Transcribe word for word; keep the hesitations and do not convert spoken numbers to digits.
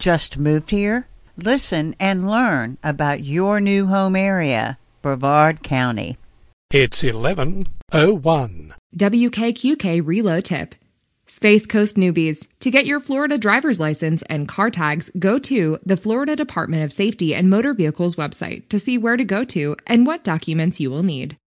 Just moved here? Listen and learn about your new home area, Brevard County. It's eleven oh one. W K Q K Reload Tip. Space Coast newbies. To get your Florida driver's license and car tags, go to the Florida Department of Safety and Motor Vehicles website to see where to go to and what documents you will need.